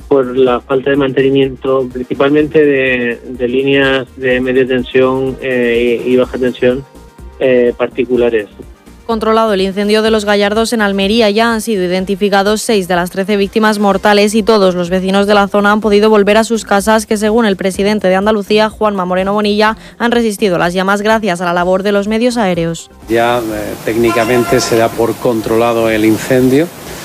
por la falta de mantenimiento, principalmente de líneas de media tensión y baja tensión particulares. Controlado el incendio de Los Gallardos en Almería, ya han sido identificados 6 de las 13 víctimas mortales y todos los vecinos de la zona han podido volver a sus casas que, según el presidente de Andalucía, Juanma Moreno Bonilla, han resistido las llamas gracias a la labor de los medios aéreos. Ya técnicamente se da por controlado el incendio.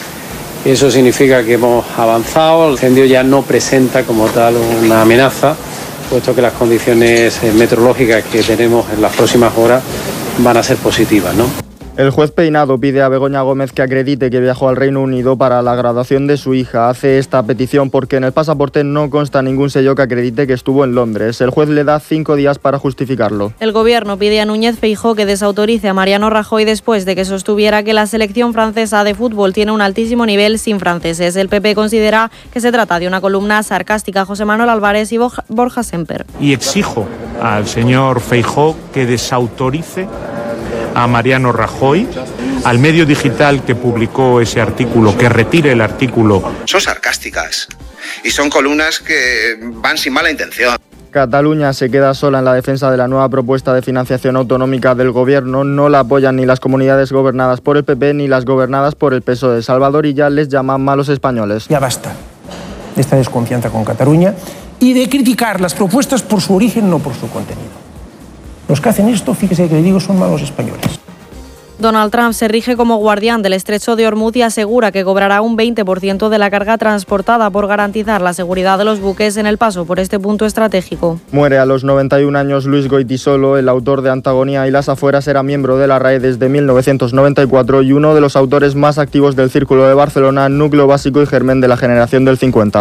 Eso significa que hemos avanzado, el incendio ya no presenta como tal una amenaza, puesto que las condiciones meteorológicas que tenemos en las próximas horas van a ser positivas, ¿no? El juez Peinado pide a Begoña Gómez que acredite que viajó al Reino Unido para la graduación de su hija. Hace esta petición porque en el pasaporte no consta ningún sello que acredite que estuvo en Londres. El juez le da 5 días para justificarlo. El Gobierno pide a Núñez Feijóo que desautorice a Mariano Rajoy después de que sostuviera que la selección francesa de fútbol tiene un altísimo nivel sin franceses. El PP considera que se trata de una columna sarcástica a José Manuel Álvarez y Borja Semper. Y exijo al señor Feijóo que desautorice a Mariano Rajoy, al medio digital que publicó ese artículo, que retire el artículo. Son sarcásticas y son columnas que van sin mala intención. Cataluña se queda sola en la defensa de la nueva propuesta de financiación autonómica del Gobierno. No la apoyan ni las comunidades gobernadas por el PP ni las gobernadas por el PSOE. Salvador Illa les llama malos españoles. Ya basta de esta desconfianza con Cataluña y de criticar las propuestas por su origen, no por su contenido. Los que hacen esto, fíjese que le digo, son malos españoles. Donald Trump se erige como guardián del estrecho de Hormuz y asegura que cobrará un 20% de la carga transportada por garantizar la seguridad de los buques en el paso por este punto estratégico. Muere a los 91 años Luis Goytisolo, el autor de Antagonía y las afueras, era miembro de la RAE desde 1994 y uno de los autores más activos del Círculo de Barcelona, núcleo básico y germen de la generación del 50.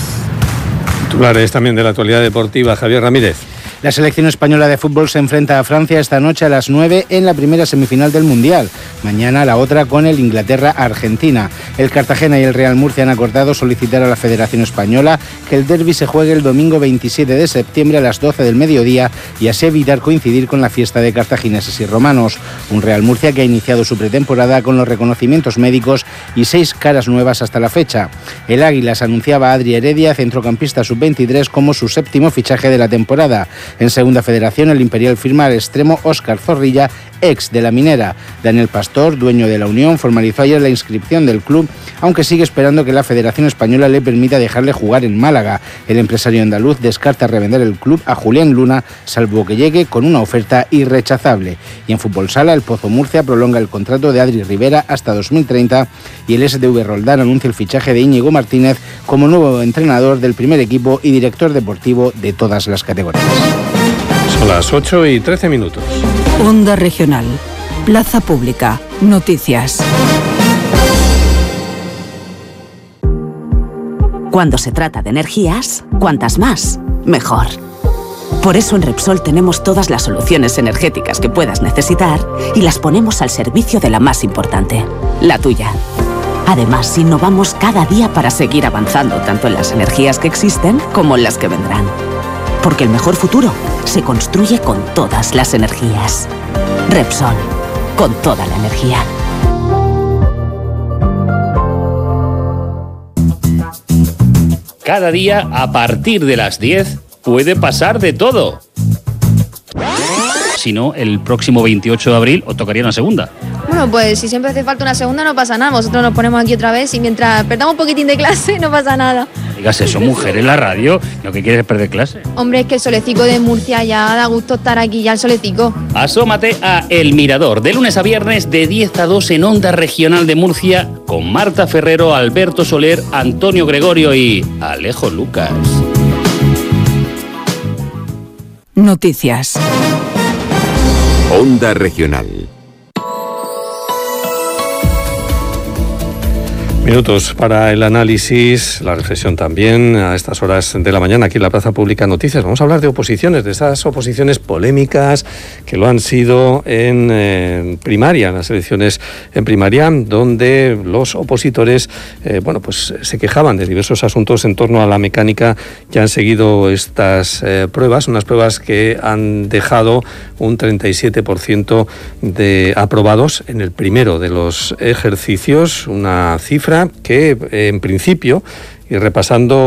Titulares también de la actualidad deportiva, Javier Ramírez. La selección española de fútbol se enfrenta a Francia esta noche a las 9 en la primera semifinal del Mundial. Mañana la otra con el Inglaterra-Argentina. El Cartagena y el Real Murcia han acordado solicitar a la Federación Española que el derbi se juegue el domingo 27 de septiembre a las 12 del mediodía y así evitar coincidir con la fiesta de cartagineses y romanos. Un Real Murcia que ha iniciado su pretemporada con los reconocimientos médicos y 6 caras nuevas hasta la fecha. El Águilas anunciaba a Adri Heredia, centrocampista sub-23, como su 7º fichaje de la temporada. En Segunda Federación, el Imperial firma al extremo Óscar Zorrilla, ex de la Minera. Daniel Pastor, dueño de la Unión, formalizó ayer la inscripción del club, aunque sigue esperando que la Federación Española le permita dejarle jugar en Málaga. El empresario andaluz descarta revender el club a Julián Luna, salvo que llegue con una oferta irrechazable. Y en Fútbol Sala, el Pozo Murcia prolonga el contrato de Adri Rivera hasta 2030 y el SDV Roldán anuncia el fichaje de Íñigo Martínez como nuevo entrenador del primer equipo y director deportivo de todas las categorías. Son las 8:13. Onda Regional. Plaza Pública. Noticias. Cuando se trata de energías, cuantas más, mejor. Por eso en Repsol tenemos todas las soluciones energéticas que puedas necesitar y las ponemos al servicio de la más importante, la tuya. Además, innovamos cada día para seguir avanzando tanto en las energías que existen como en las que vendrán. Porque el mejor futuro se construye con todas las energías. Repsol, con toda la energía. Cada día, a partir de las 10, puede pasar de todo. Si no, el próximo 28 de abril os tocaría una segunda. Bueno, pues si siempre hace falta una segunda no pasa nada. Nosotros nos ponemos aquí otra vez y mientras perdamos un poquitín de clase no pasa nada. Digas eso, mujer, en la radio, lo que quieres es perder clase. Hombre, es que el solecico de Murcia ya da gusto estar aquí, ya el solecico. Asómate a El Mirador, de lunes a viernes de 10 a 2 en Onda Regional de Murcia, con Marta Ferrero, Alberto Soler, Antonio Gregorio y Alejo Lucas. Noticias. Onda Regional. Minutos para el análisis, la reflexión también a estas horas de la mañana aquí en la Plaza Pública Noticias. Vamos a hablar de oposiciones, de esas oposiciones polémicas que lo han sido en primaria, en las elecciones en primaria, donde los opositores pues se quejaban de diversos asuntos en torno a la mecánica que han seguido estas pruebas, unas pruebas que han dejado un 37% de aprobados en el primero de los ejercicios, una cifra que en principio, y repasando